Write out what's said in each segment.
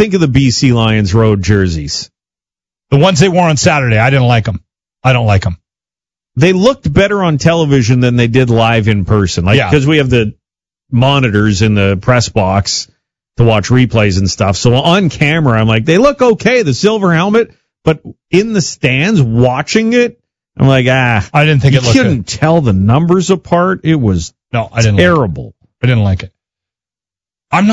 think of the BC Lions road jerseys? The ones they wore on Saturday, I didn't like them. I don't like them. They looked better on television than they did live in person. Because we have the monitors in the press box to watch replays and stuff. So on camera, I'm like, they look okay, the silver helmet. But in the stands watching it, I'm like, I didn't think it looked good. You couldn't tell the numbers apart. It was terrible. I didn't like it. I'm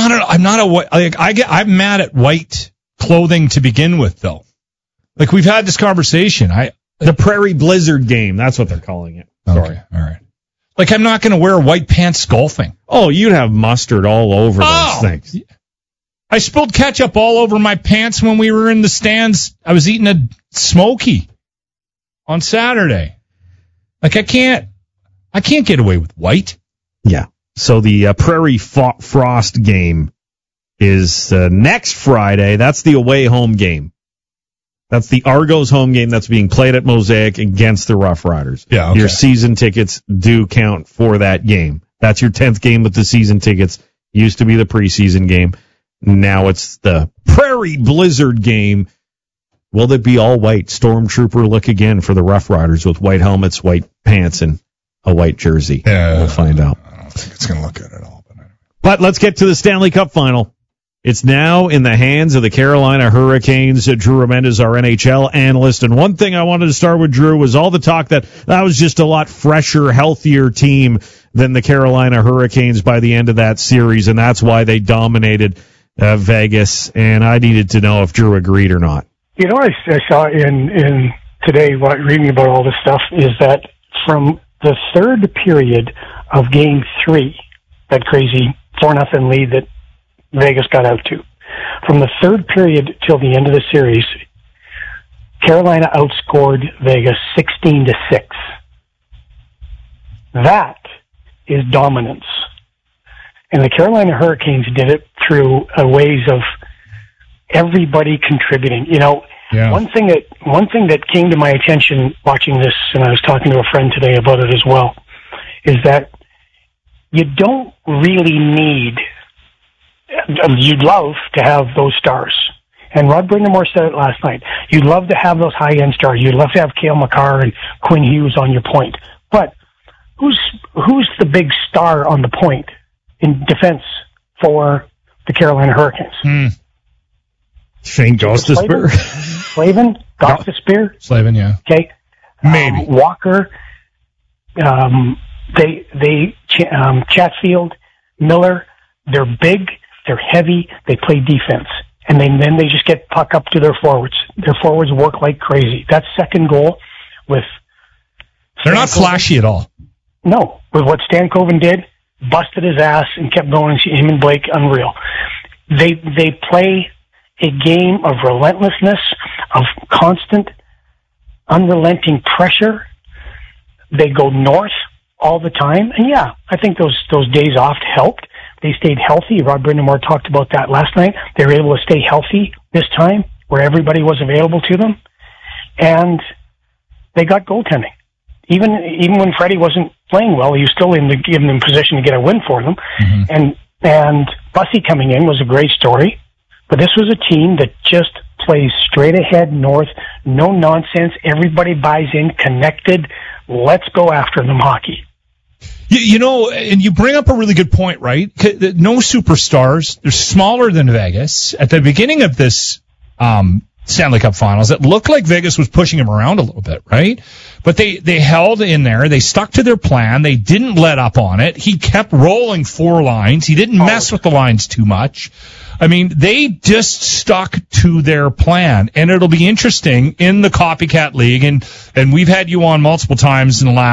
mad at white clothing to begin with, though. Like, we've had this conversation. The Prairie Blizzard game, that's what they're calling it. Sorry. Okay, all right. Like, I'm not going to wear white pants golfing. Oh, you'd have mustard all over those things. I spilled ketchup all over my pants when we were in the stands. I was eating a Smoky on Saturday. Like, I can't get away with white. Yeah. So the Prairie Frost game is next Friday. That's the away home game. That's the Argos home game that's being played at Mosaic against the Rough Riders. Yeah, okay. Your season tickets do count for that game. That's your 10th game with the season tickets. Used to be the preseason game. Now it's the Prairie Blizzard game. Will there be all white stormtrooper look again for the Rough Riders with white helmets, white pants, and a white jersey? Yeah, we'll find out. I don't think it's going to look good at all. But let's get to the Stanley Cup final. It's now in the hands of the Carolina Hurricanes. Drew Remendez, our NHL analyst. And one thing I wanted to start with, Drew, was all the talk that was just a lot fresher, healthier team than the Carolina Hurricanes by the end of that series, and that's why they dominated Vegas. And I needed to know if Drew agreed or not. You know what I saw in today, reading about all this stuff, is that from the third period of Game 3, that crazy 4-0 lead that Vegas got out to, from the third period till the end of the series, Carolina outscored Vegas 16-6. That is dominance. And the Carolina Hurricanes did it through ways of everybody contributing. You know, one thing that came to my attention watching this, and I was talking to a friend today about it as well, is that you don't really need. You'd love to have those stars. And Rod Brind'Amour said it last night. You'd love to have those high-end stars. You'd love to have Cale Makar and Quinn Hughes on your point. But who's the big star on the point in defense for the Carolina Hurricanes? Shane Gostisbehere. Slavin? Gostisbehere? Slavin, yeah. Okay. Maybe. Walker. Chatfield. Miller. They're big. They're heavy. They play defense. And then they just get puck up to their forwards. Their forwards work like crazy. That second goal with... They're not flashy at all. No. With what Stankoven did, busted his ass and kept going. Him and Blake, unreal. They play a game of relentlessness, of constant, unrelenting pressure. They go north all the time. And yeah, I think those days off helped. They stayed healthy. Rod Brind'Amour talked about that last night. They were able to stay healthy this time, where everybody was available to them. And they got goaltending. Even when Freddie wasn't playing well, he was still in position to get a win for them. Mm-hmm. And Bussy coming in was a great story. But this was a team that just plays straight ahead north, no nonsense. Everybody buys in, connected. Let's go after them hockey. You know, and you bring up a really good point, right? No superstars. They're smaller than Vegas. At the beginning of this Stanley Cup Finals, it looked like Vegas was pushing him around a little bit, right? But they held in there. They stuck to their plan. They didn't let up on it. He kept rolling 4 lines. He didn't mess with the lines too much. I mean, they just stuck to their plan. And it'll be interesting in the Copycat League, and we've had you on multiple times in the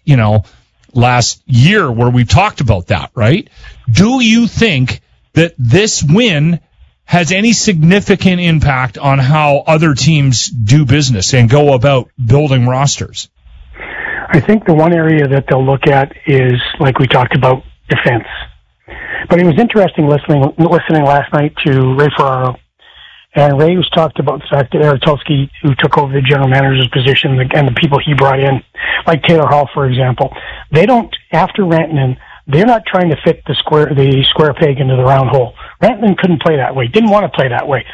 last year where we've talked about that, right? Do you think that this win has any significant impact on how other teams do business and go about building rosters? I think the one area that they'll look at is, like we talked about, defense. But it was interesting listening last night to Ray Ferraro. And Ray was talked about the fact that Eric Tulsky, who took over the general manager's position, and the people he brought in, like Taylor Hall, for example, they don't, after Rantanen, they're not trying to fit the square peg into the round hole. Rantanen couldn't play that way, didn't want to play that way.